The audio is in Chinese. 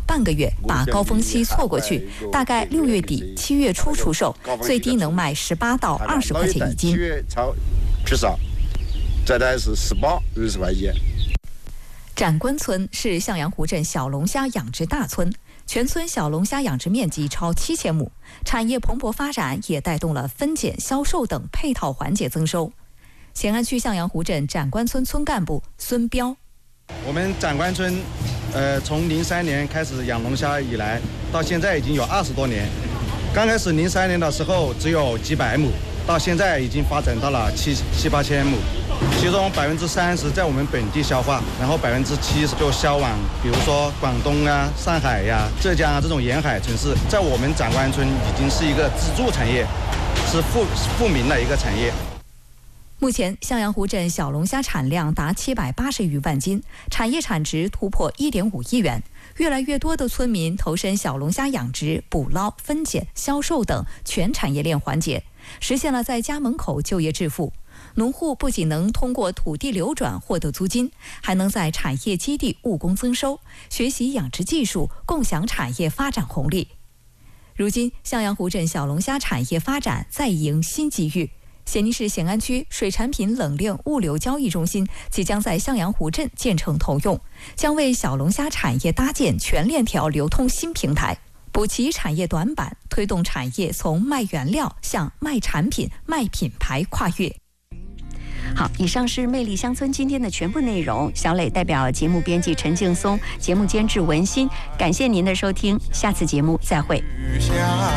半个月，把高峰期错过去，大概6月底、7月初出售，最低能卖18到20块钱一斤。7 月至少，这台是18、20块钱。 展关村是向阳湖镇小龙虾养殖大村，全村小龙虾养殖面积超7000亩，产业蓬勃发展也带动了分拣、销售等配套环节增收。咸安区向阳湖镇展关村村干部孙彪， 我们展关村，从03年开始养龙虾以来，到现在已经有20多年。刚开始03年的时候只有几百亩，到现在已经发展到了7、8千亩，其中30%在我们本地消化，然后70%就销往，比如说广东啊、上海呀、浙江啊这种沿海城市，在我们展关村已经是一个支柱产业，是富民的一个产业。 目前，向阳湖镇小龙虾产量达780余万斤，产业产值突破1.5亿元。越来越多的村民投身小龙虾养殖、捕捞、分拣、销售等全产业链环节，实现了在家门口就业致富。农户不仅能通过土地流转获得租金，还能在产业基地务工增收，学习养殖技术，共享产业发展红利。如今，向阳湖镇小龙虾产业发展再迎新机遇。咸宁市咸安区水产品冷链物流交易中心即将在向阳湖镇建成投用，将为小龙虾产业搭建全链条流通新平台，补齐产业短板，推动产业从卖原料向卖产品、卖品牌跨越。 好，以上是魅力乡村今天的全部内容。小磊代表节目编辑陈劲松，节目监制文心，感谢您的收听，下次节目再会。